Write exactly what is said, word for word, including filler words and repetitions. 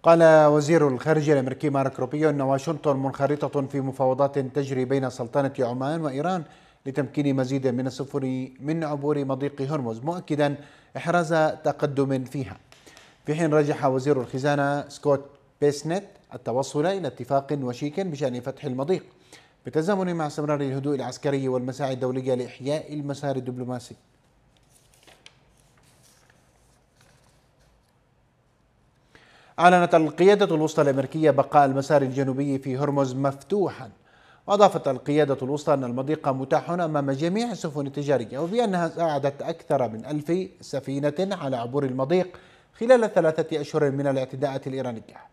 قال وزير الخارجية الأمريكي مارك روبيو أن واشنطن منخرطة في مفاوضات تجري بين سلطنة عمان وإيران لتمكين مزيد من السفن من عبور مضيق هرمز، مؤكدا إحراز تقدم فيها. في حين رجح وزير الخزانة سكوت بيسنت التوصل إلى اتفاق وشيك بشأن فتح المضيق بالتزامن مع استمرار الهدوء العسكري والمساعي الدولية لإحياء المسار الدبلوماسي. أعلنت القيادة الوسطى الأمريكية بقاء المسار الجنوبي في هرمز مفتوحا، وأضافت القيادة الوسطى أن المضيق متاح أمام جميع السفن التجارية، وبأنها ساعدت أكثر من ألف سفينة على عبور المضيق خلال ثلاثة أشهر من الاعتداءات الإيرانية.